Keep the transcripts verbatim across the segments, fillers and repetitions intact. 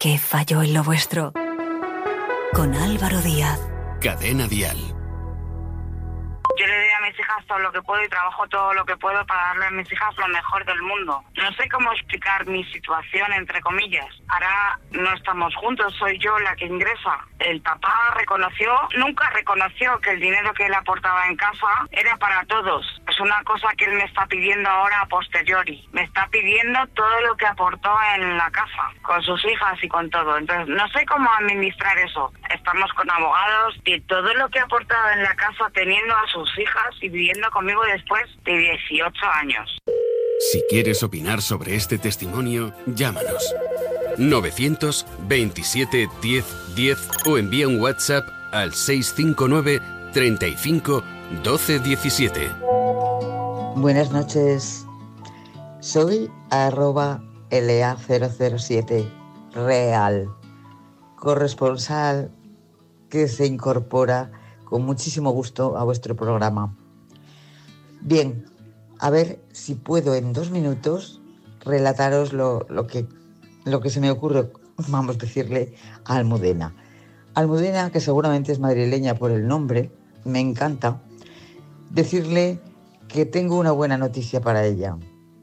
¿Qué falló en lo vuestro? Con Álvaro Díaz. Cadena Dial. Yo le doy a mis hijas todo lo que puedo y trabajo todo lo que puedo para darle a mis hijas lo mejor del mundo. No sé cómo explicar mi situación, entre comillas. Ahora no estamos juntos, soy yo la que ingresa. El papá reconoció, nunca reconoció que el dinero que él aportaba en casa era para todos. Es una cosa que él me está pidiendo ahora a posteriori. Me está pidiendo todo lo que aportó en la casa, con sus hijas y con todo. Entonces, no sé cómo administrar eso. Estamos con abogados y todo lo que ha aportado en la casa teniendo a sus hijas y viviendo conmigo después de dieciocho años. Si quieres opinar sobre este testimonio, llámanos. novecientos veintisiete diez diez o envía un WhatsApp al seis cinco nueve treinta y cinco doce diecisiete. Buenas noches. Soy arroba L A cero cero siete Real, corresponsal que se incorpora con muchísimo gusto a vuestro programa. Bien, a ver si puedo en dos minutos relataros lo, lo, que, lo que se me ocurre, vamos a decirle, a Almudena. Almudena, que seguramente es madrileña por el nombre, me encanta decirle que tengo una buena noticia para ella.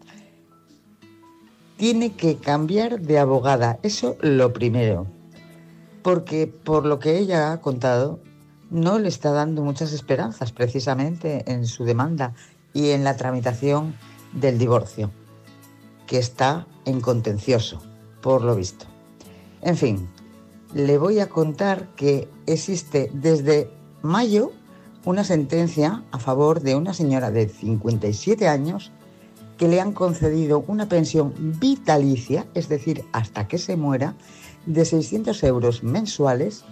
Tiene que cambiar de abogada, eso lo primero, porque por lo que ella ha contado, no le está dando muchas esperanzas precisamente en su demanda y en la tramitación del divorcio, que está en contencioso, por lo visto. En fin, le voy a contar que existe desde mayo una sentencia a favor de una señora de cincuenta y siete años que le han concedido una pensión vitalicia, es decir, hasta que se muera, de seiscientos euros mensuales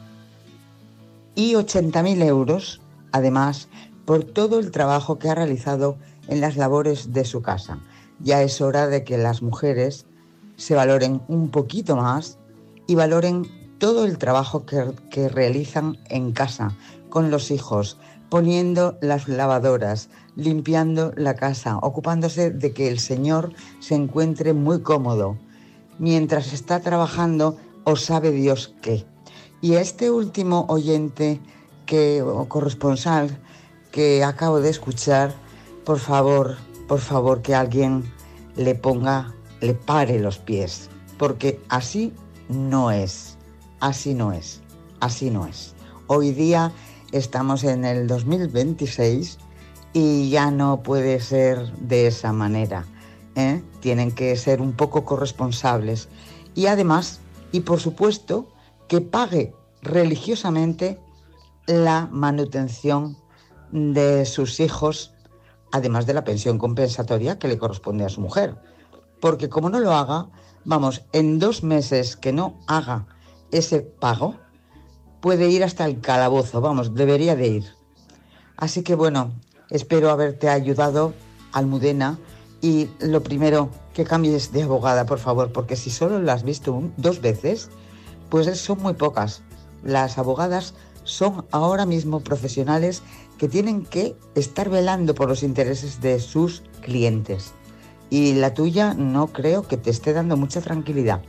y ochenta mil euros, además, por todo el trabajo que ha realizado en las labores de su casa. Ya es hora de que las mujeres se valoren un poquito más y valoren todo el trabajo que, que realizan en casa, con los hijos, poniendo las lavadoras, limpiando la casa, ocupándose de que el señor se encuentre muy cómodo, mientras está trabajando o sabe Dios qué. Y a este último oyente que, o corresponsal que acabo de escuchar, por favor, por favor, que alguien le ponga, le pare los pies, porque así no es, así no es, así no es. Hoy día estamos en el dos mil veintiséis y ya no puede ser de esa manera, ¿eh? Tienen que ser un poco corresponsables y además, y por supuesto, que pague religiosamente la manutención de sus hijos, además de la pensión compensatoria que le corresponde a su mujer. Porque como no lo haga, vamos, en dos meses que no haga ese pago, puede ir hasta el calabozo, vamos, debería de ir. Así que bueno, espero haberte ayudado, Almudena, y lo primero, que cambies de abogada, por favor, porque si solo la has visto un, dos veces, pues son muy pocas. Las abogadas son ahora mismo profesionales que tienen que estar velando por los intereses de sus clientes. Y la tuya no creo que te esté dando mucha tranquilidad.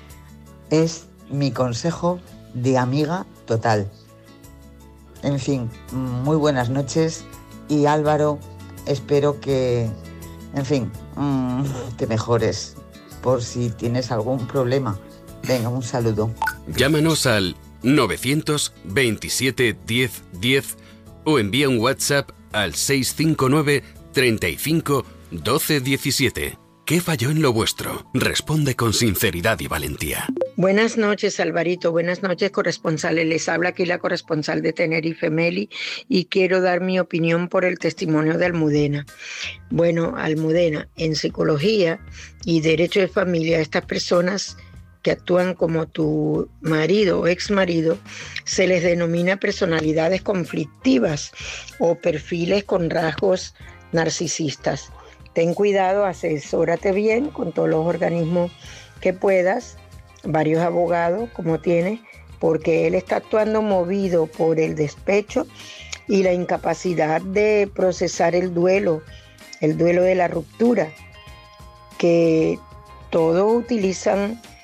Es mi consejo de amiga total. En fin, muy buenas noches y Álvaro, espero que, en fin, mmm, te mejores por si tienes algún problema. Venga, un saludo. Llámanos al novecientos veintisiete diez diez o envía un WhatsApp al seis cinco nueve treinta y cinco doce diecisiete. ¿Qué falló en lo vuestro? Responde con sinceridad y valentía. Buenas noches, Alvarito. Buenas noches, corresponsales. Les habla aquí la corresponsal de Tenerife, Meli, y quiero dar mi opinión por el testimonio de Almudena. Bueno, Almudena, en psicología y derecho de familia, estas personas que actúan como tu marido o ex marido, se les denomina personalidades conflictivas o perfiles con rasgos narcisistas. Ten cuidado, asesórate bien con todos los organismos que puedas, varios abogados como tienes, porque él está actuando movido por el despecho y la incapacidad de procesar el duelo, el duelo de la ruptura, que todos utilizan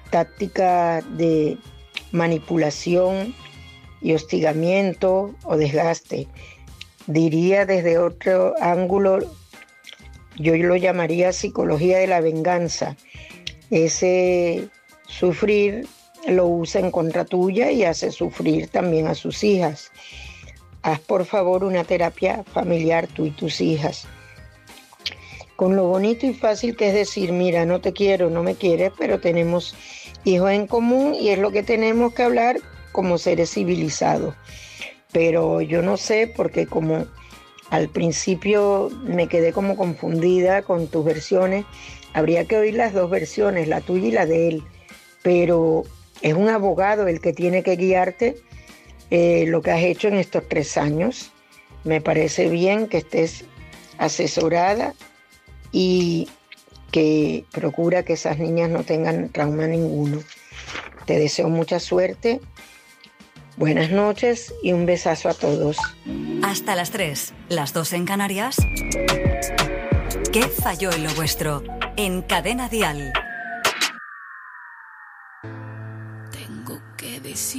táctica de manipulación y hostigamiento o desgaste. Diría desde otro ángulo, yo lo llamaría psicología de la venganza. Ese sufrir lo usa en contra tuya y hace sufrir también a sus hijas. Haz por favor una terapia familiar tú y tus hijas. Con lo bonito y fácil que es decir, mira, no te quiero, no me quieres, pero tenemos hijos en común y es lo que tenemos que hablar como seres civilizados. Pero yo no sé, porque como al principio me quedé como confundida con tus versiones, habría que oír las dos versiones, la tuya y la de él, pero es un abogado el que tiene que guiarte eh, lo que has hecho en estos tres años. Me parece bien que estés asesorada y que procura que esas niñas no tengan trauma ninguno. Te deseo mucha suerte, buenas noches y un besazo a todos. Hasta las tres, las dos en Canarias. ¿Qué falló en lo vuestro? En Cadena Dial. Tengo que decir